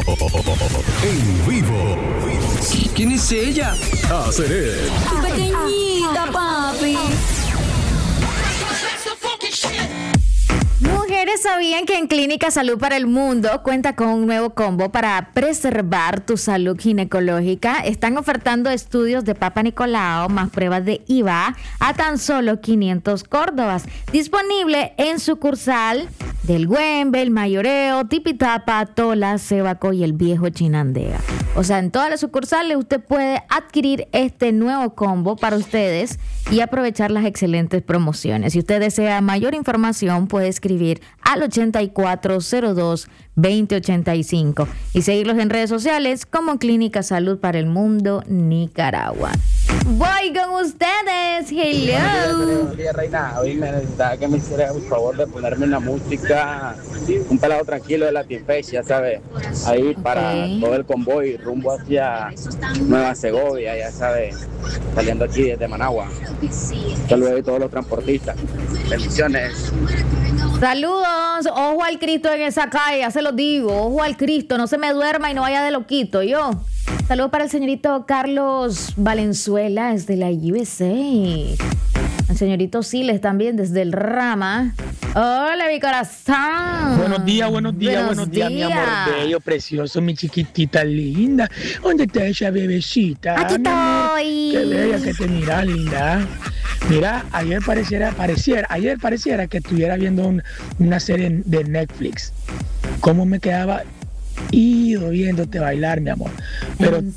En vivo. ¿Quién es ella? Seré. Tu pequeñita, papi. Mujeres sabían que en Clínica Salud para el Mundo cuenta con un nuevo combo para preservar tu salud ginecológica. Están ofertando estudios de Papa Nicolau más pruebas de IVA a tan solo 500 córdobas. Disponible en sucursal del Güembe, el Mayoreo, Tipitapa, Tola, Cebaco y el Viejo Chinandega. O sea, en todas las sucursales usted puede adquirir este nuevo combo para ustedes y aprovechar las excelentes promociones. Si usted desea mayor información, puede escribir al 8402-2085 y seguirlos en redes sociales como Clínica Salud para el Mundo Nicaragua. Voy con ustedes. Hello. Buenos días, Reina. Hoy me necesitaba que me hiciera el favor de ponerme una música, un pelado tranquilo de Latin Face, ya sabes, ahí para todo el convoy rumbo hacia Nueva Segovia, ya sabes, saliendo aquí desde Managua. Saludos a todos los transportistas. Bendiciones. Saludos, ojo al Cristo en esa calle, ya se lo digo, ojo al Cristo, no se me duerma y no vaya de loquito, yo. Saludos para el señorito Carlos Valenzuela desde la USA. El señorito Siles también desde el Rama. Hola, mi corazón. Buenos días, mi amor bello, precioso, mi chiquitita linda. ¿Dónde está esa bebecita? Aquí estoy. Qué bella que te mira, linda. Mira, ayer pareciera que estuviera viendo una serie de Netflix. Cómo me quedaba ido viéndote bailar, mi amor. Pero